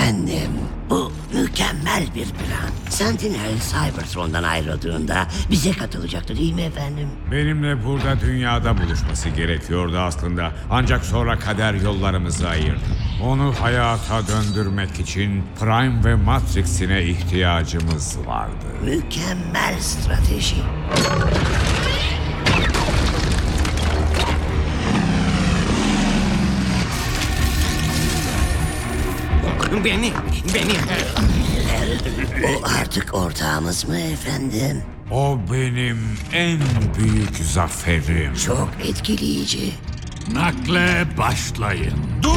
Efendim, bu mükemmel bir plan. Sentinel Cybertron'dan ayrıldığında bize katılacaktı değil mi efendim? Benimle burada dünyada buluşması gerekiyordu aslında. Ancak sonra kader yollarımızı ayırdı. Onu hayata döndürmek için Prime ve Matrix'ine ihtiyacımız vardı. Mükemmel strateji. Beni. O artık ortağımız mı efendim? O benim en büyük zaferim. Çok etkileyici. Nakle başlayın. Dur